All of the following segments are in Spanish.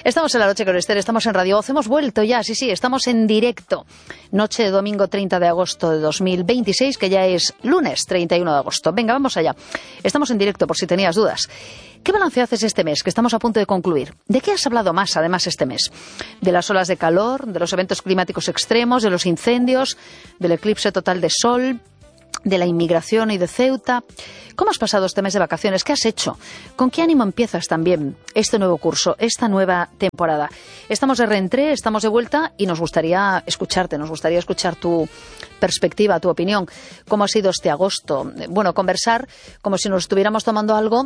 Estamos en la noche con Esther, estamos en Radio Voz, hemos vuelto ya, sí, estamos en directo. Noche de domingo 30 de agosto de 2026, que ya es lunes 31 de agosto. Venga, vamos allá. Estamos en directo por si tenías dudas. ¿Qué balance haces este mes, que estamos a punto de concluir? ¿De qué has hablado más, además, este mes? ¿De las olas de calor, de los eventos climáticos extremos, de los incendios, del eclipse total de sol, de la inmigración y de Ceuta? ¿Cómo has pasado este mes de vacaciones? ¿Qué has hecho? ¿Con qué ánimo empiezas también este nuevo curso, esta nueva temporada? Estamos de reentré, estamos de vuelta y nos gustaría escucharte, nos gustaría escuchar tu perspectiva, tu opinión. ¿Cómo ha sido este agosto? Bueno, conversar como si nos estuviéramos tomando algo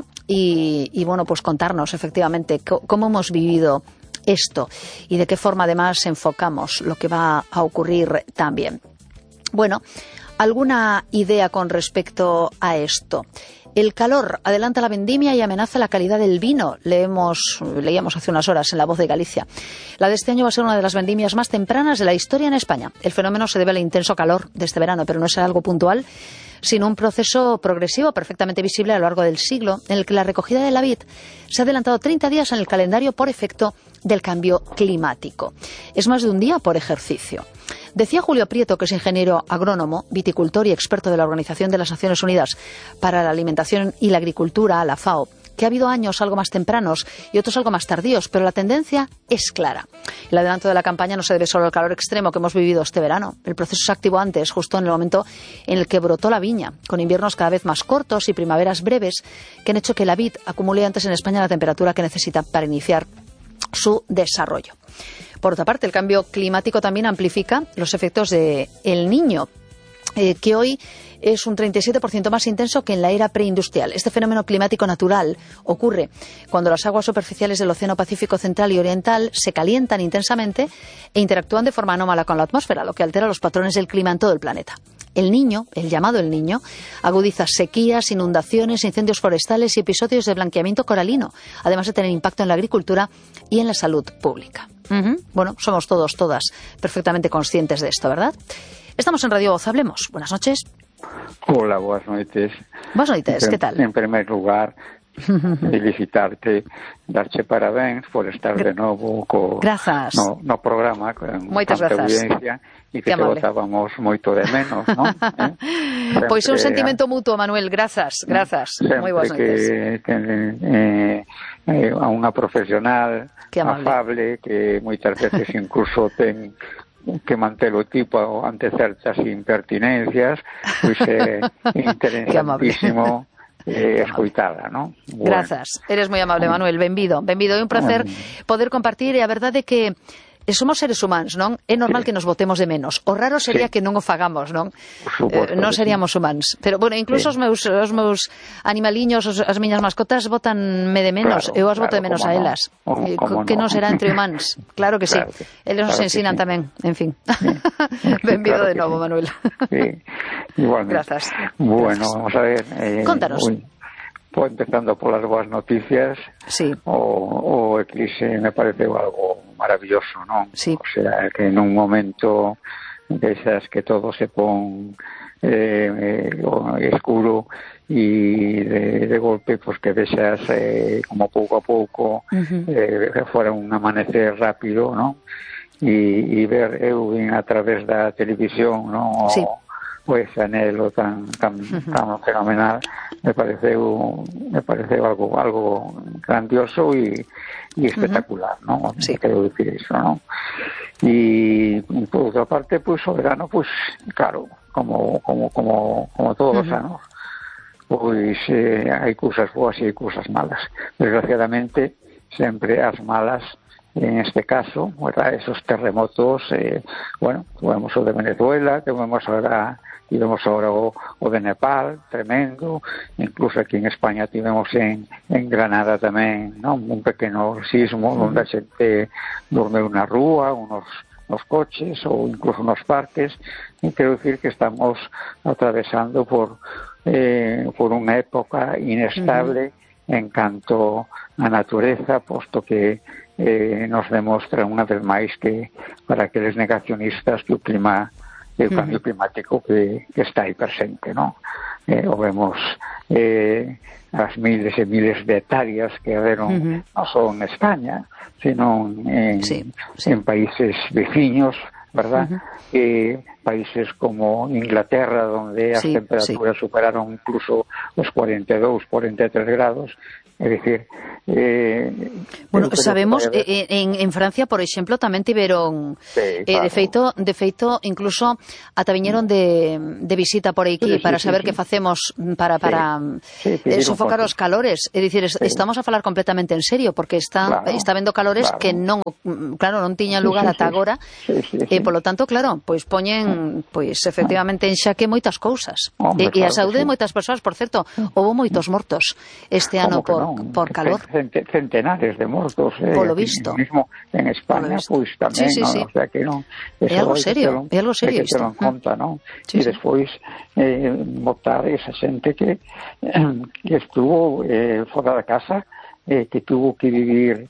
y bueno, pues contarnos efectivamente cómo hemos vivido esto y de qué forma además enfocamos lo que va a ocurrir también. Bueno, ¿alguna idea con respecto a esto? El calor adelanta la vendimia y amenaza la calidad del vino. Leíamos hace unas horas en La Voz de Galicia. La de este año va a ser una de las vendimias más tempranas de la historia en España. El fenómeno se debe al intenso calor de este verano, pero no es algo puntual, sino un proceso progresivo perfectamente visible a lo largo del siglo, en el que la recogida de la vid se ha adelantado 30 días en el calendario por efecto del cambio climático. Es más de un día por ejercicio. Decía Julio Prieto, que es ingeniero agrónomo, viticultor y experto de la Organización de las Naciones Unidas para la Alimentación y la Agricultura, la FAO, que ha habido años algo más tempranos y otros algo más tardíos, pero la tendencia es clara. El adelanto de la campaña no se debe solo al calor extremo que hemos vivido este verano. El proceso se activó antes, justo en el momento en el que brotó la viña, con inviernos cada vez más cortos y primaveras breves que han hecho que la vid acumule antes en España la temperatura que necesita para iniciar su desarrollo. Por otra parte, el cambio climático también amplifica los efectos de El Niño, que hoy es un 37% más intenso que en la era preindustrial. Este fenómeno climático natural ocurre cuando las aguas superficiales del Océano Pacífico Central y Oriental se calientan intensamente e interactúan de forma anómala con la atmósfera, lo que altera los patrones del clima en todo el planeta. El Niño, el llamado El Niño, agudiza sequías, inundaciones, incendios forestales y episodios de blanqueamiento coralino, además de tener impacto en la agricultura y en la salud pública. Bueno, somos todas perfectamente conscientes de esto, ¿verdad? Estamos en Radio Voz, hablemos. Buenas noches. Hola, buenas noches. Buenas noches, ¿qué tal? En primer lugar, felicitarte, darche parabéns por estar de novo Grazas. no programa con moitas tanta grazas. Audiencia e que te botábamos moito de menos, non? Pois un sentimento mutuo, Manuel, grazas. Moi boas noites. A unha profesional afable que moitas veces incluso ten que mantelo tipo ante certas impertinencias, pois é interesantísimo escoitada, non? Bueno. Grazas, eres moi amable, Manuel, benvido, é un placer poder compartir, e a verdade é que somos seres humanos, non? É normal que nos botemos de menos. O raro sería que non o fagamos, non? Non seríamos humanos. Pero, bueno, incluso os meus animaliños, as miñas mascotas, botanme de menos. Eu as boto de menos a elas. Que non será entre humanos? Claro que sí. Eles nos ensinan tamén, en fin. Benvido de novo, Manuel. Sí, igualmente. Grazas. Bueno, vamos a ver. Contanos. Pues empezando por las buenas noticias, sí. o eclipse me parece algo maravilloso, ¿no? Sí. O sea, que en un momento de esas que todo se pone oscuro y de golpe pues que vexas como poco a poco fuera un amanecer rápido, ¿no? Y ver a través de la televisión, ¿no? Sí. Pues anhelo tan fenomenal, me parece algo grandioso y espectacular, ¿no? Sí. Quiero decir eso, ¿no? Y por otra parte, pues o verano, pues claro, como todos los años, pues hay cosas buenas y hay cosas malas. Desgraciadamente, siempre las malas. En este caso, ¿verdad? Esos terremotos, bueno, vemos o de Venezuela, que vemos ahora o de Nepal, tremendo, incluso aquí en España tivemos en Granada tamén, ¿no? Un pequeno sismo onde a xente dormeu na rúa, nos coches ou incluso nos parques, e quero decir que estamos atravesando por unha época inestable en canto a natureza, posto que nos demostra unha vez máis que para aqueles negacionistas que o cambio climático que está aí presente, ¿no? o vemos as miles e miles de hectáreas que haberon non só en España, sino en países veciños, verdad? Países como Inglaterra, donde as temperaturas superaron incluso os 42, 43 grados. É dicir, bueno, sabemos en Francia, por exemplo, tamén tiveron claro. de feito incluso ata viñeron de visita por aquí para saber que facemos para sofocar os calores, é dicir, estamos a falar completamente en serio, porque está vendo calores que non tiñan lugar ata agora, e polo tanto, claro, pois poñen efectivamente en xaque moitas cousas, e a saúde de moitas persoas. Por certo, houbo moitos mortos este ano por calor. Centenares de mortos. Polo visto. Mismo en España, pois tamén, o sea que non. É algo serio, é algo serio isto. En conta, non? E despois botar esa xente que estuvo fora da casa, que tuvo que vivir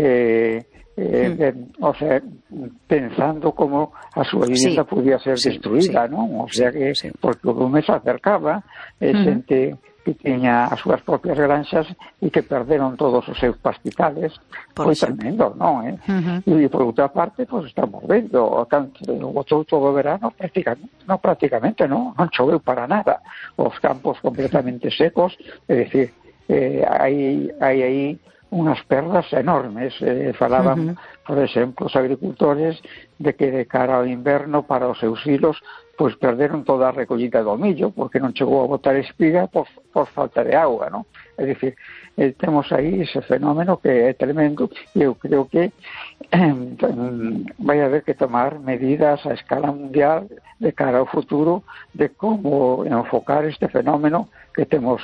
o sea, pensando como a súa vivienda podía ser destruída, non? O sea que, porque o lume se acercaba, xente que tiña as súas propias granxas e que perderon todos os seus pastizales. Foi tremendo, non? E por outra parte, pues estamos vendo todo o verano prácticamente non choveu para nada, os campos completamente secos, é dicir, hai aí unhas perdas enormes. Falaban, por exemplo, os agricultores de que de cara ao inverno para os seus hilos pois perderon toda a recollida do millo porque non chegou a botar espiga por falta de auga, non? É dicir, temos aí ese fenómeno que é tremendo, e eu creo que vai haber que tomar medidas a escala mundial de cara ao futuro de como enfocar este fenómeno que temos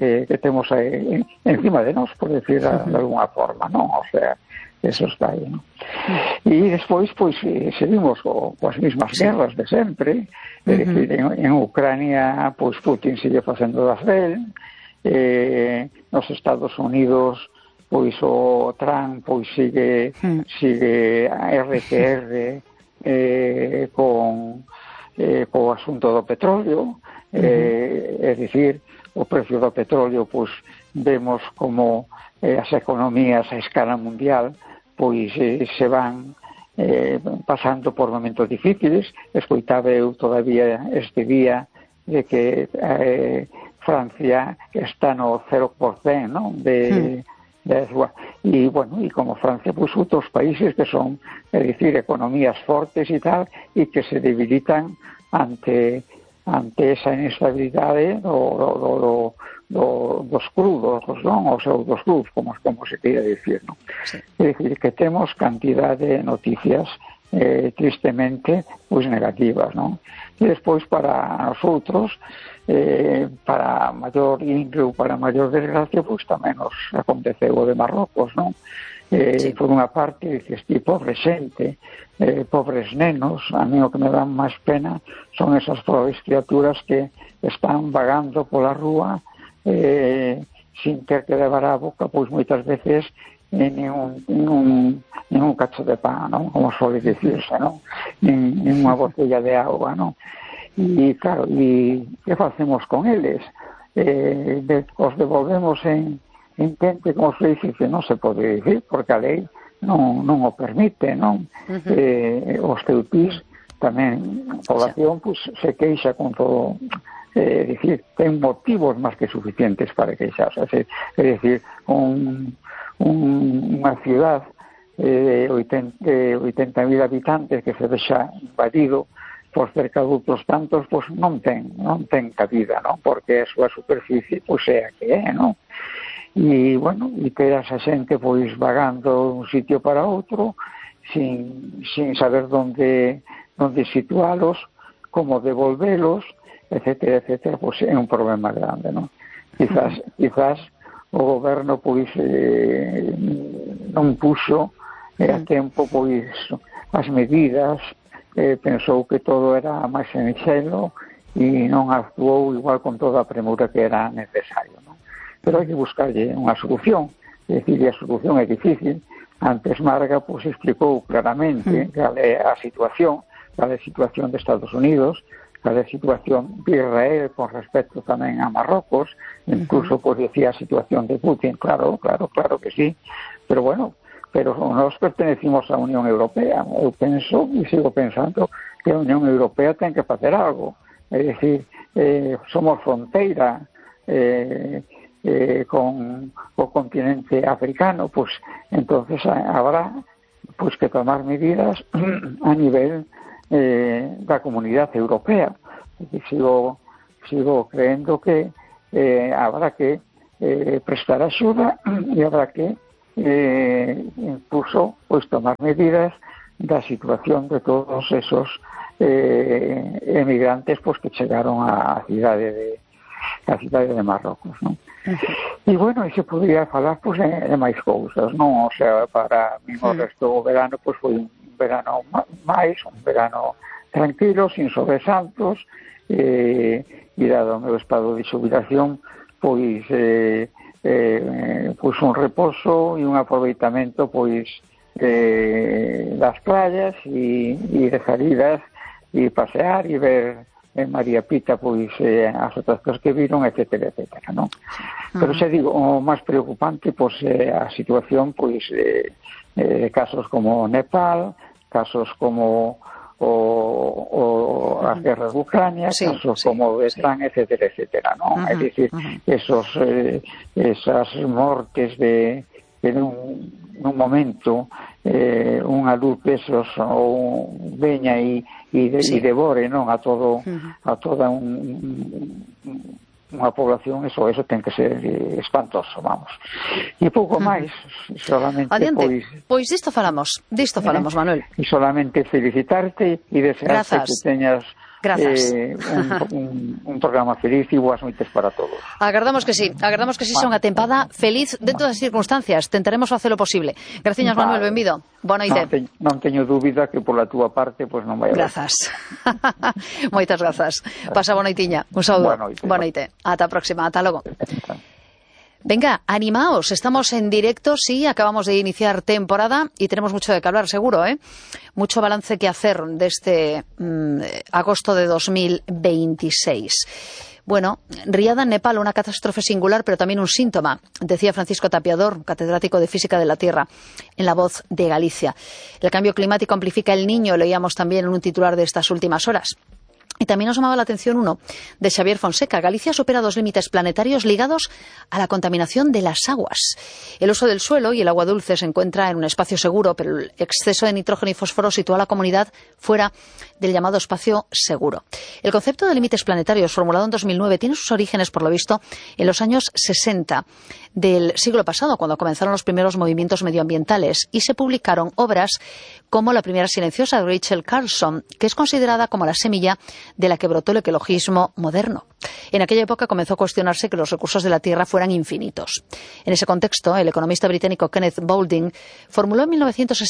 encima de nós, por decir de alguna forma, non? O sea, eso está aí, non? E despois, pois, seguimos coas mismas guerras de sempre, é dicir, en Ucrania, pois, Putin sigue facendo das del, nos Estados Unidos, pois, o Trump, pois, sigue a RTR con o asunto do petróleo, é dicir, o precio do petróleo, pois, vemos como as economías a escala mundial pois se van pasando por momentos difíciles. Escoitaba eu todavía este día de que Francia está no 0%, non? De súa, e bueno, e como Francia, pois outros países que son, é dicir, economías fortes e tal, e que se debilitan ante esa inestabilidade dos crudos, non? Ou sea, dos crudos, como se queira dicir, non? É dicir, que temos cantidad de noticias tristemente pois negativas, non? E despois para nosotros, para maior índole ou para maior desgracia, pois tamén nos aconteceu o de Marrocos, non? Por unha parte, dices, pobre xente, pobres nenos. A mí o que me dan máis pena son esas pobres criaturas que están vagando pola rúa sin ter que levar a boca, pois moitas veces nin un cacho de pan, non? Como suele dicirse, non? Nin unha botella de agua, non? E claro, e que facemos con eles? Os devolvemos en quente, como se dice, que non se pode dicir, porque a lei non o permite, non? Os teutís tamén, a población, pois, se queixa con todo, dicir, ten motivos máis que suficientes para queixarse. É dicir, unha ciudad de 80.000 habitantes que se deixa invadido por cerca de outros tantos, pois non ten cabida, non? Porque a súa superficie pois é a que é, non? E, bueno, e ter esa xente pois vagando de un sitio para outro sin saber onde situalos, como devolvelos, etcétera, etcétera, pois é un problema grande, non? Quizás o goberno pois non puxo a tempo pois as medidas, pensou que todo era máis sinxelo e non actuou igual con toda a premura que era necesario, non? Pero hai que buscarlle unha solución, é dicir, a solución é difícil. Antes Marga pois explicou claramente cal é a situación de Estados Unidos, cal é a situación de Israel con respecto tamén a Marrocos, incluso pues decía a situación de Putin, claro que sí, pero bueno, pero nós pertenecimos á Unión Europea. Eu penso e sigo pensando que a Unión Europea ten que facer algo, é dicir, somos fronteira con o continente africano, pues entonces habrá pues que tomar medidas a nivel da comunidade europea. Sigo creendo que habrá que prestar axuda e habrá que incluso pues tomar medidas da situación de todos esos emigrantes pues que chegaron á cidade de Marrocos, ¿no? E bueno, e se podría falar pues de máis cousas, non? O sea, para mí o resto do verano pues foi un verano máis, un verano tranquilo, sin sobresaltos, e dado o meu estado de xubilación pois un repouso e un aproveitamento pois das playas e de salidas e pasear e ver en María Pita pois as outras cousas que viron, etcétera, non? Pero xa digo, o máis preocupante pois a situación pois de casos como Nepal, casos como a guerra de Ucrania, casos como Vietnam, etcétera, non? É dicir, esas mortes de nun momento unha luz desos ou veña e devore, non, a toda unha población, eso ten que ser espantoso, vamos. E pouco máis, solamente pois disto falamos, Manuel. E solamente felicitarte e desearte que teñas un programa feliz e boas noites para todos. Agardamos que sí, son a tempada feliz dentro das circunstancias. Tentaremos facer o posible. Graciñas, Manuel, benvido. Boa noite. Non teño dúbida que pola túa parte pues non vai haber. Grazas. Moitas grazas. Pasa boa noitiña. Un saúdo. Boa noite. Ata a próxima. Ata logo. Venga, animaos, estamos en directo, sí, acabamos de iniciar temporada y tenemos mucho de qué hablar, seguro, ¿eh? Mucho balance que hacer de este agosto de 2026. Bueno, Riada en Nepal, una catástrofe singular, pero también un síntoma, decía Francisco Tapiador, catedrático de Física de la Tierra, en La Voz de Galicia. El cambio climático amplifica el Niño, leíamos también en un titular de estas últimas horas. Y también nos llamaba la atención uno de Xavier Fonseca. Galicia supera 2 límites planetarios ligados a la contaminación de las aguas. El uso del suelo y el agua dulce se encuentra en un espacio seguro, pero el exceso de nitrógeno y fósforo sitúa a la comunidad fuera del llamado espacio seguro. El concepto de límites planetarios, formulado en 2009, tiene sus orígenes, por lo visto, en los años 60 del siglo pasado, cuando comenzaron los primeros movimientos medioambientales y se publicaron obras como La primera silenciosa de Rachel Carlson, que es considerada como la semilla de la que brotó el ecologismo moderno. En aquella época comenzó a cuestionarse que los recursos de la Tierra fueran infinitos. En ese contexto, el economista británico Kenneth Boulding formuló en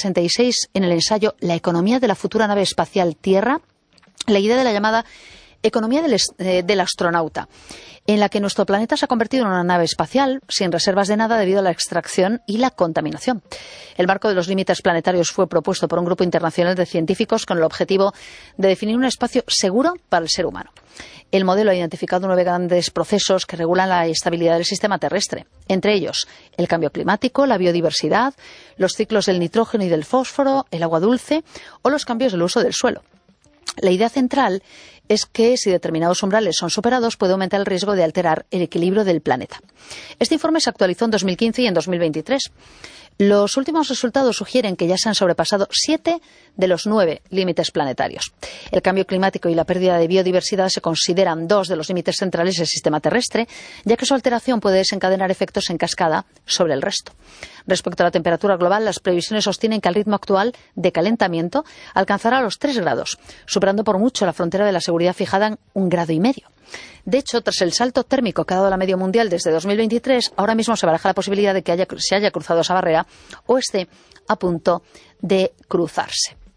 1966 en el ensayo La economía de la futura nave espacial Tierra la idea de la llamada economía del astronauta, en la que nuestro planeta se ha convertido en una nave espacial sin reservas de nada debido a la extracción y la contaminación. El marco de los límites planetarios fue propuesto por un grupo internacional de científicos con el objetivo de definir un espacio seguro para el ser humano. El modelo ha identificado 9 grandes procesos que regulan la estabilidad del sistema terrestre, entre ellos el cambio climático, la biodiversidad, los ciclos del nitrógeno y del fósforo, el agua dulce o los cambios del uso del suelo. La idea central es que si determinados umbrales son superados puede aumentar el riesgo de alterar el equilibrio del planeta. Este informe se actualizó en 2015 y en 2023. Los últimos resultados sugieren que ya se han sobrepasado 7 de los 9 límites planetarios. El cambio climático y la pérdida de biodiversidad se consideran 2 de los límites centrales del sistema terrestre, ya que su alteración puede desencadenar efectos en cascada sobre el resto. Respecto a la temperatura global, las previsiones sostienen que el ritmo actual de calentamiento alcanzará los 3 grados, superando por mucho la frontera de la seguridad fijada en 1,5 grados. De hecho, tras el salto térmico que ha dado la media mundial desde 2023, ahora mismo se baraja la posibilidad de que se haya cruzado esa barrera o esté a punto de cruzarse.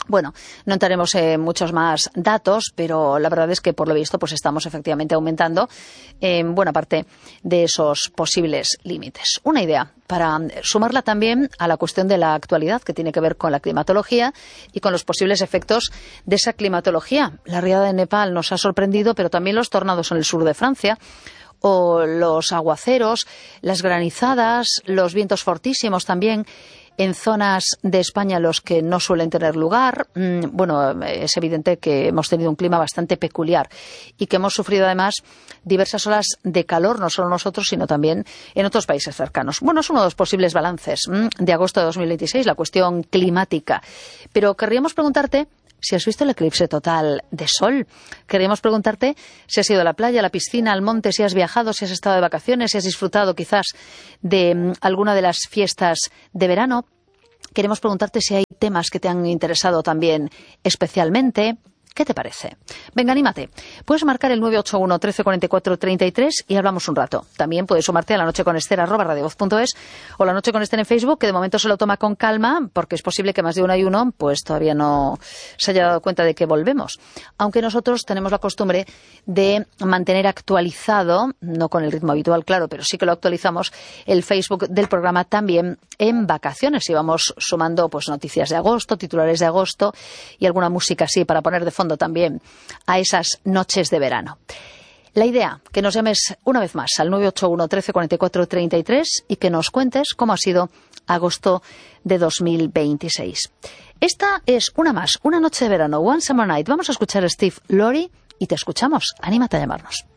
Bueno, no entraremos en muchos más datos, pero la verdad es que por lo visto pues estamos efectivamente aumentando en buena parte de esos posibles límites. Una idea para sumarla también a la cuestión de la actualidad que tiene que ver con la climatología y con los posibles efectos de esa climatología. La riada de Nepal nos ha sorprendido, pero también los tornados en el sur de Francia, o los aguaceros, las granizadas, los vientos fortísimos también en zonas de España los que no suelen tener lugar. Bueno, es evidente que hemos tenido un clima bastante peculiar y que hemos sufrido además diversas olas de calor, no solo nosotros, sino también en otros países cercanos. Bueno, es uno de los posibles balances de agosto de 2026, la cuestión climática. Pero querríamos preguntarte si has visto el eclipse total de sol. Queríamos preguntarte si has ido a la playa, a la piscina, al monte, si has viajado, si has estado de vacaciones, si has disfrutado quizás de alguna de las fiestas de verano. Queremos preguntarte si hay temas que te han interesado también especialmente. ¿Qué te parece? Venga, anímate. Puedes marcar el 981 13 44 33 y hablamos un rato. También puedes sumarte a La Noche con Ester @radiovoz.es o La Noche con Ester en Facebook, que de momento se lo toma con calma, porque es posible que más de uno y uno pues todavía no se haya dado cuenta de que volvemos. Aunque nosotros tenemos la costumbre de mantener actualizado, no con el ritmo habitual, claro, pero sí que lo actualizamos, el Facebook del programa también en vacaciones. Y vamos sumando pues noticias de agosto, titulares de agosto y alguna música así para poner de fondo también a esas noches de verano. La idea, que nos llames una vez más al 981 13 44 33 y que nos cuentes cómo ha sido agosto de 2026. Esta es una más, una noche de verano, One Summer Night. Vamos a escuchar a Steve Lorry y te escuchamos. Anímate a llamarnos.